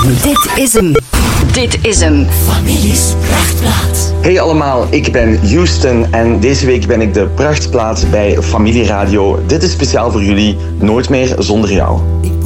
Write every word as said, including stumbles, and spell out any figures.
Dit is hem. Dit is hem. Families Prachtplaats. Hey allemaal, ik ben Houston en deze week ben ik de prachtplaats bij Familieradio. Dit is speciaal voor jullie, Nooit meer zonder jou.